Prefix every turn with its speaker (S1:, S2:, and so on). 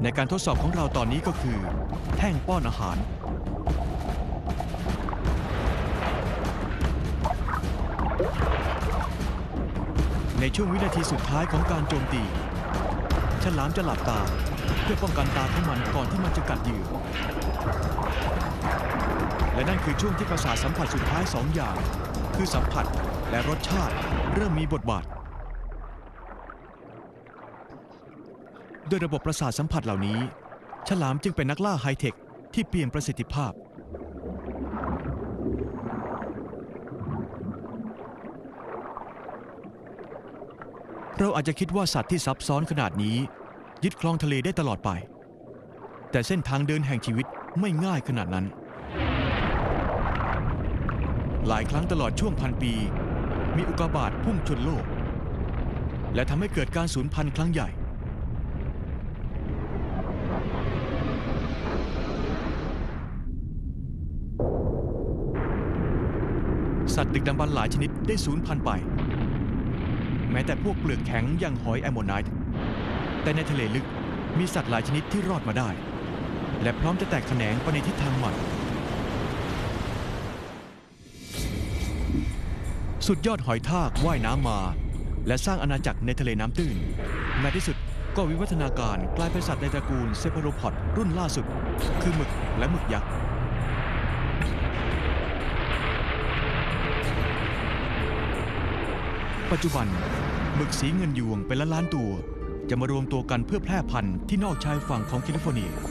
S1: ในการทดสอบของเราตอนนี้ก็คือแท่งป้อนอาหารในช่วงวินาทีสุดท้ายของการโจมตีฉลามจะหลับตาเพื่อป้องกันตาของมันก่อนที่มันจะกัดเหยื่อและนั่นคือช่วงที่ประสาทสัมผัสสุดท้าย2 อย่างคือสัมผัสและรสชาติเริ่มมีบทบาทด้วยระบบประสาทสัมผัสเหล่านี้ฉลามจึงเป็นนักล่าไฮเทคที่เปลี่ยนประสิทธิภาพเราอาจจะคิดว่าสัตว์ที่ซับซ้อนขนาดนี้ยึดครองทะเลได้ตลอดไปแต่เส้นทางเดินแห่งชีวิตไม่ง่ายขนาดนั้นหลายครั้งตลอดช่วง1,000 ปีมีอุกกาบาตพุ่งชนโลกและทำให้เกิดการสูญพันธุ์ครั้งใหญ่สัตว์ดึกดำบรรพ์หลายชนิดได้สูญพันธุ์ไปแม้แต่พวกเปลือกแข็งอย่างหอยแอมโมไนต์แต่ในทะเลลึกมีสัตว์หลายชนิดที่รอดมาได้และพร้อมจะแตกแขนงไปในทิศทางใหม่สุดยอดหอยทากว่ายน้ำมาและสร้างอาณาจักรในทะเลน้ำตื้นในที่สุดก็วิวัฒนาการกลายเป็นสัตว์ในตระกูลเซฟาโรพอดรุ่นล่าสุดคือหมึกและหมึกยักษ์ปัจจุบันหมึกสีเงินยวงเป็นล้านๆตัวจะมารวมตัวกันเพื่อแพร่พันธุ์ที่นอกชายฝั่งของแคลิฟอร์เนีย